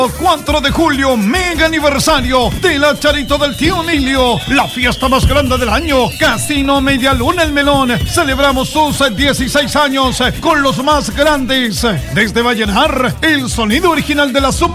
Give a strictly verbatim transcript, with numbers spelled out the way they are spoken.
cuatro de julio, mega aniversario de la Charito del Tío Nilio, la fiesta más grande del año. Casino Media Luna El Melón. Celebramos sus dieciséis años con los más grandes. Desde Vallenar, el sonido original de la Super